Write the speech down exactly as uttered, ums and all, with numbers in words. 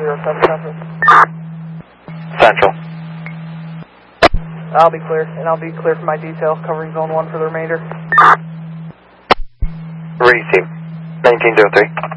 zero seven seven. Central. I'll be clear, and I'll be clear for my detail, covering zone one for the remainder. Ready, team. nineteen zero three.